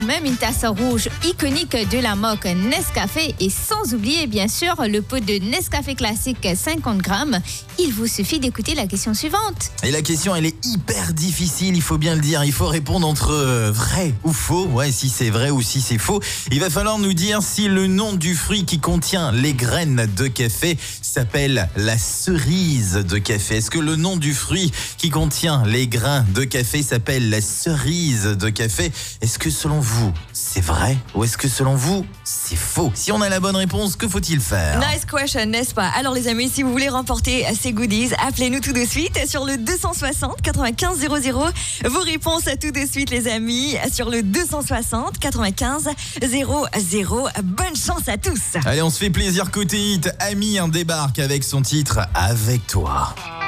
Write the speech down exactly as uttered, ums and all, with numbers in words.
Même une tasse rouge iconique de la marque Nescafé et sans oublier bien sûr le pot de Nescafé classique cinquante grammes. Il vous suffit d'écouter la question suivante. Et la question, elle est hyper difficile, il faut bien le dire. Il faut répondre entre euh, vrai ou faux. Ouais, si c'est vrai ou si c'est faux. Il va falloir nous dire si le nom du fruit qui contient les graines de café s'appelle la cerise de café. Est-ce que le nom du fruit qui contient les grains de café s'appelle la cerise de café? Est-ce que selon vous, c'est vrai ou est-ce que selon vous, c'est faux? Si on a la bonne réponse, que faut-il faire? Nice question, n'est-ce pas? Alors les amis, si vous voulez remporter ces goodies, appelez-nous tout de suite sur le deux cent soixante quatre-vingt-quinze zéro zéro. Vos réponses tout de suite les amis sur le deux cent soixante quatre-vingt-quinze zéro zéro. Bonne chance à tous. Allez, on se fait plaisir côté hit. Ami, un débarque avec son titre Avec toi.